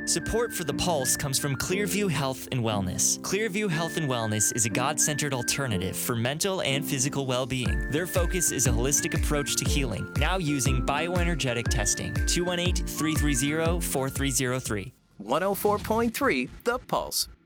Support for The Pulse comes from Clearview Health and Wellness. Clearview Health and Wellness is a God-centered alternative for mental and physical well-being. Their focus is a holistic approach to healing, now using bioenergetic testing. 218-330-4303. 104.3 The Pulse.